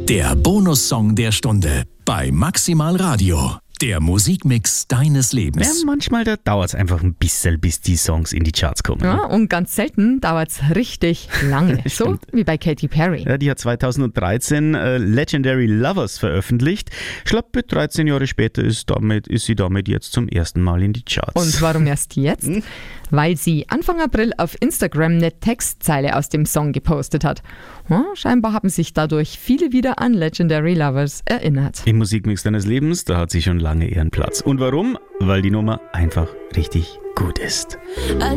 Der Bonussong der Stunde bei Maximal Radio. Der Musikmix deines Lebens. Ja, manchmal dauert es einfach ein bisschen, bis die Songs in die Charts kommen. Ja, und ganz selten dauert es richtig lange. So wie bei Katy Perry. Ja, die hat 2013 Legendary Lovers veröffentlicht. Schlappe 13 Jahre später ist sie damit jetzt zum ersten Mal in die Charts. Und warum erst jetzt? Weil sie Anfang April auf Instagram eine Textzeile aus dem Song gepostet hat. Ja, scheinbar haben sich dadurch viele wieder an Legendary Lovers erinnert. Im Musikmix deines Lebens, da hat sie schon lange ihren Platz. Und warum? Weil die Nummer einfach richtig gut ist.